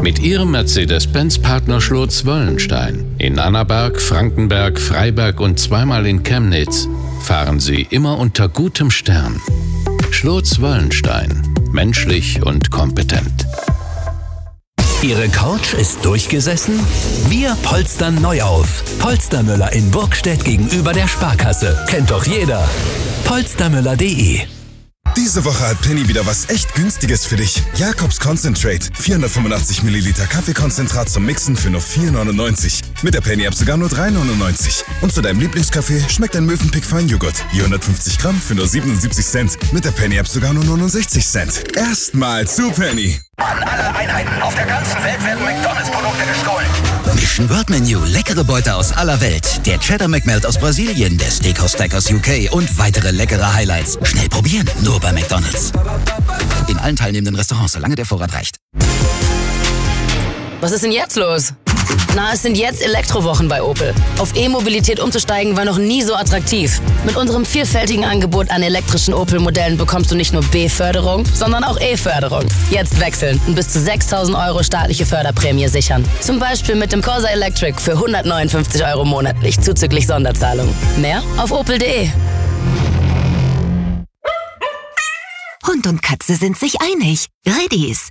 Mit Ihrem Mercedes-Benz-Partner Schlotz-Wöllenstein in Annaberg, Frankenberg, Freiberg und zweimal in Chemnitz fahren Sie immer unter gutem Stern. Schlotz-Wöllenstein. Menschlich und kompetent. Ihre Couch ist durchgesessen? Wir polstern neu auf. Polstermüller in Burgstedt gegenüber der Sparkasse. Kennt doch jeder. Polstermüller.de. Diese Woche hat Penny wieder was echt Günstiges für dich. Jacobs Concentrate. 485 Milliliter Kaffeekonzentrat zum Mixen für nur 4,99. Mit der Penny-App sogar nur 3,99. Und zu deinem Lieblingskaffee schmeckt ein Mövenpick Feinjoghurt. Je 150 Gramm für nur 77 Cent. Mit der Penny-App sogar nur 69 Cent. Erstmal zu Penny. An alle Einheiten auf der ganzen Welt werden McDonalds-Produkte gestohlen. Mission World Menu, leckere Beute aus aller Welt. Der Cheddar McMelt aus Brasilien, der Steakhouse Stack aus UK und weitere leckere Highlights. Schnell probieren, nur bei McDonalds. In allen teilnehmenden Restaurants, solange der Vorrat reicht. Was ist denn jetzt los? Na, es sind jetzt Elektrowochen bei Opel. Auf E-Mobilität umzusteigen war noch nie so attraktiv. Mit unserem vielfältigen Angebot an elektrischen Opel-Modellen bekommst du nicht nur B-Förderung, sondern auch E-Förderung. Jetzt wechseln und bis zu 6.000 € staatliche Förderprämie sichern. Zum Beispiel mit dem Corsa Electric für 159 € monatlich zuzüglich Sonderzahlung. Mehr auf opel.de. Hund und Katze sind sich einig. Redis.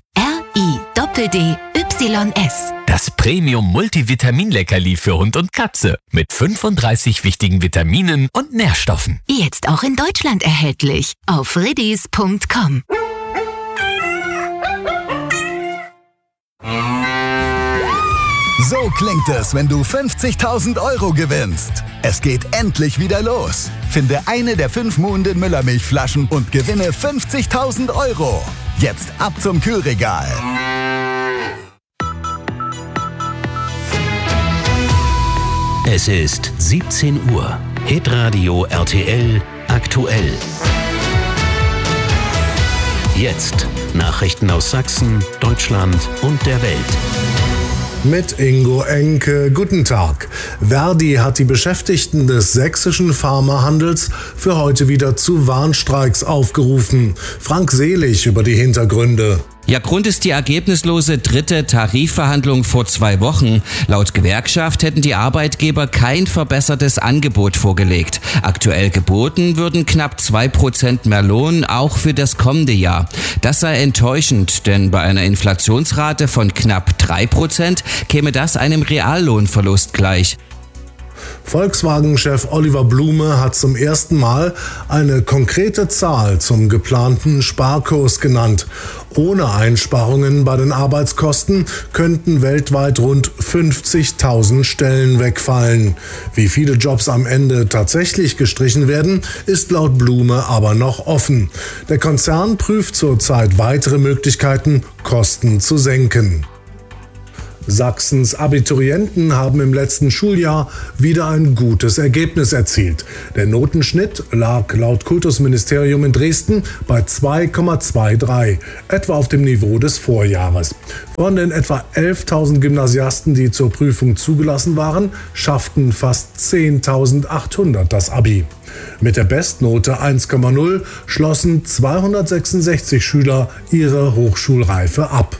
R-I-D-D-Y-S. Das Premium-Multivitamin-Leckerli für Hund und Katze mit 35 wichtigen Vitaminen und Nährstoffen. Jetzt auch in Deutschland erhältlich. Auf redis.com. So klingt es, wenn du 50.000 € gewinnst. Es geht endlich wieder los. Finde eine der 5 Muhnden Müllermilchflaschen und gewinne 50.000 €. Jetzt ab zum Kühlregal. Es ist 17 Uhr. Hitradio RTL aktuell. Jetzt Nachrichten aus Sachsen, Deutschland und der Welt. Mit Ingo Enke. Guten Tag. Verdi hat die Beschäftigten des sächsischen Pharmahandels für heute wieder zu Warnstreiks aufgerufen. Frank Selig über die Hintergründe. Ja, Grund ist die ergebnislose 3. Tarifverhandlung vor 2 Wochen. Laut Gewerkschaft hätten die Arbeitgeber kein verbessertes Angebot vorgelegt. Aktuell geboten würden knapp 2% mehr Lohn, auch für das kommende Jahr. Das sei enttäuschend, denn bei einer Inflationsrate von knapp 3% käme das einem Reallohnverlust gleich. Volkswagen-Chef Oliver Blume hat zum ersten Mal eine konkrete Zahl zum geplanten Sparkurs genannt. Ohne Einsparungen bei den Arbeitskosten könnten weltweit rund 50.000 Stellen wegfallen. Wie viele Jobs am Ende tatsächlich gestrichen werden, ist laut Blume aber noch offen. Der Konzern prüft zurzeit weitere Möglichkeiten, Kosten zu senken. Sachsens Abiturienten haben im letzten Schuljahr wieder ein gutes Ergebnis erzielt. Der Notenschnitt lag laut Kultusministerium in Dresden bei 2,23, etwa auf dem Niveau des Vorjahres. Von den etwa 11.000 Gymnasiasten, die zur Prüfung zugelassen waren, schafften fast 10.800 das Abi. Mit der Bestnote 1,0 schlossen 266 Schüler ihre Hochschulreife ab.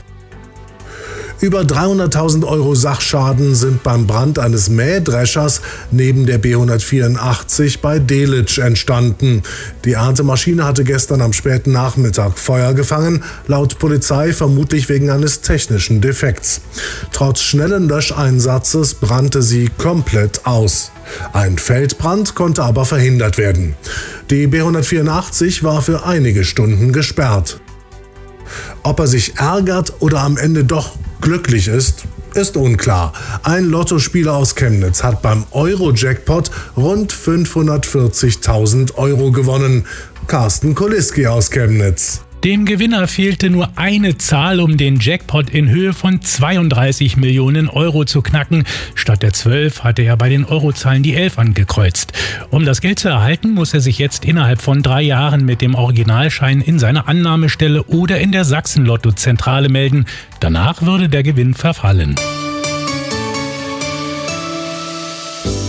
Über 300.000 € Sachschaden sind beim Brand eines Mähdreschers neben der B184 bei Delitzsch entstanden. Die Erntemaschine hatte gestern am späten Nachmittag Feuer gefangen, laut Polizei vermutlich wegen eines technischen Defekts. Trotz schnellen Löscheinsatzes brannte sie komplett aus. Ein Feldbrand konnte aber verhindert werden. Die B184 war für einige Stunden gesperrt. Ob er sich ärgert oder am Ende doch glücklich ist unklar. Ein Lottospieler aus Chemnitz hat beim Euro-Jackpot rund 540.000 € gewonnen. Carsten Koliski aus Chemnitz. Dem Gewinner fehlte nur eine Zahl, um den Jackpot in Höhe von 32 Millionen € zu knacken. Statt der 12 hatte er bei den Eurozahlen die 11 angekreuzt. Um das Geld zu erhalten, muss er sich jetzt innerhalb von 3 Jahren mit dem Originalschein in seiner Annahmestelle oder in der Sachsen-Lotto-Zentrale melden. Danach würde der Gewinn verfallen.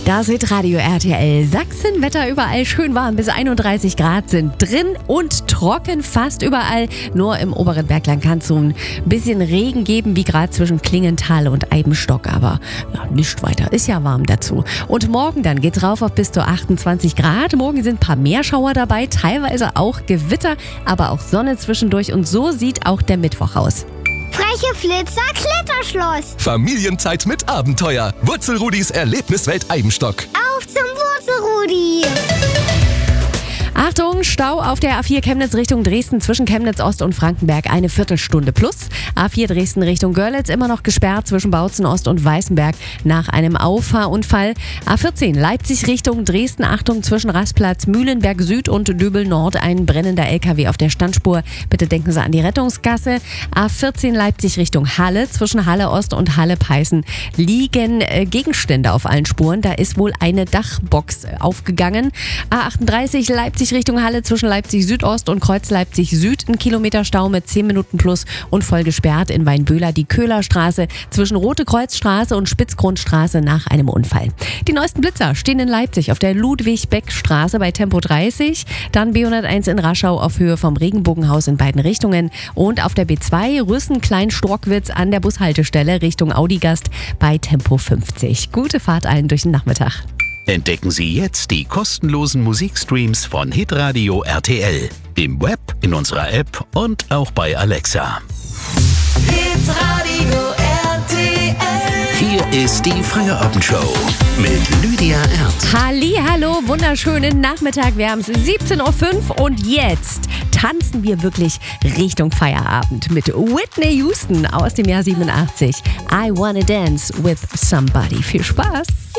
Das Hitradio RTL Sachsen. Wetter überall schön warm, bis 31 Grad sind drin und trocken fast überall. Nur im oberen Bergland kann es so ein bisschen Regen geben, wie gerade zwischen Klingenthal und Eibenstock. Aber ja, nicht weiter, ist ja warm dazu. Und morgen dann geht's rauf auf bis zu 28 Grad. Morgen sind ein paar Meerschauer dabei, teilweise auch Gewitter, aber auch Sonne zwischendurch. Und so sieht auch der Mittwoch aus. Freche Flitzer Kletterschloss. Familienzeit mit Abenteuer. Wurzelrudis Erlebniswelt Eibenstock. Auf zum Wurzelrudi. Achtung, Stau auf der A4 Chemnitz Richtung Dresden zwischen Chemnitz Ost und Frankenberg eine Viertelstunde plus. A4 Dresden Richtung Görlitz immer noch gesperrt zwischen Bautzen Ost und Weißenberg nach einem Auffahrunfall. A14 Leipzig Richtung Dresden, Achtung zwischen Rastplatz Mühlenberg Süd und Döbel Nord ein brennender LKW auf der Standspur. Bitte denken Sie an die Rettungsgasse. A14 Leipzig Richtung Halle zwischen Halle Ost und Halle Peißen liegen Gegenstände auf allen Spuren. Da ist wohl eine Dachbox aufgegangen. A38 Leipzig Richtung Halle zwischen Leipzig Südost und Kreuz Leipzig Süd. Ein Kilometer Stau mit 10 Minuten plus und voll gesperrt in Weinböhler die Köhlerstraße zwischen Rote Kreuzstraße und Spitzgrundstraße nach einem Unfall. Die neuesten Blitzer stehen in Leipzig auf der Ludwig-Beck-Straße bei Tempo 30, dann B101 in Raschau auf Höhe vom Regenbogenhaus in beiden Richtungen und auf der B2 Rüssen-Klein-Strockwitz an der Bushaltestelle Richtung Audigast bei Tempo 50. Gute Fahrt allen durch den Nachmittag. Entdecken Sie jetzt die kostenlosen Musikstreams von Hitradio RTL. Im Web, in unserer App und auch bei Alexa. Hitradio RTL. Hier ist die Feierabendshow mit Lydia Ernst. Hallihallo, wunderschönen Nachmittag. Wir haben es 17.05 Uhr und jetzt tanzen wir wirklich Richtung Feierabend mit Whitney Houston aus dem Jahr 87. I Wanna Dance with Somebody. Viel Spaß!